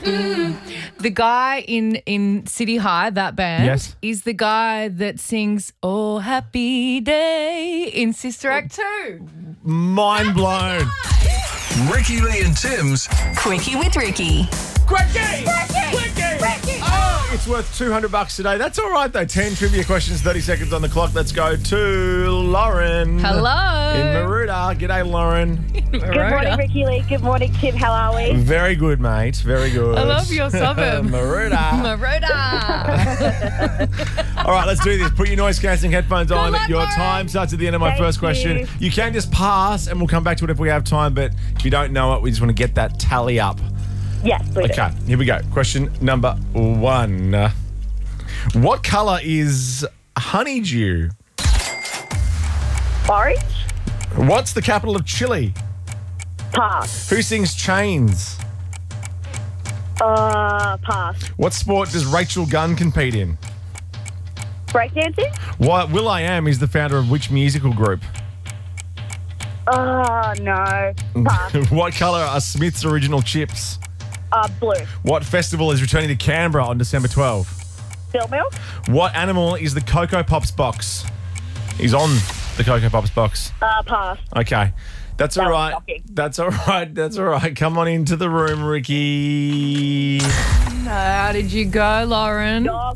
The guy in City High, that band, Yes. is the guy that sings "Oh Happy Day" in Sister Act 2. Mind blown. Ricky Lee and Tim's Quickie with Ricky. Quickie! Oh, it's worth $200 today. That's all right, though. 10 trivia questions, 30 seconds on the clock. Let's go to Lauren. Hello. In Maruda. G'day, Lauren. Good morning, Ricky Lee. Good morning, Tim. How are we? Very good, mate. Very good. I love your suburb. Maruda. Maroda. All right, let's do this. Put your noise-cancelling headphones on. luck, Your Lauren. time starts at the end of my Thank first question. you. You can just pass, and we'll come back to it if we have time. But if you don't know it, we just want to get that tally up. Yes, we do. Okay, here we go. Question number 1. What colour is honeydew? Orange? What's the capital of Chile? Pass. Who sings Chains? Pass. What sport does Rachel Gunn compete in? Breakdancing? What will.i.am is the founder of which musical group? No. Pass. What colour are Smith's original chips? Blue. What festival is returning to Canberra on December 12? Bill milk? What animal is the Cocoa Pops box? He's on the Cocoa Pops box. Pass. Okay. That's all was right. shocking. That's all right. That's all right. Come on into the room, Ricky. How did you go, Lauren? Dog.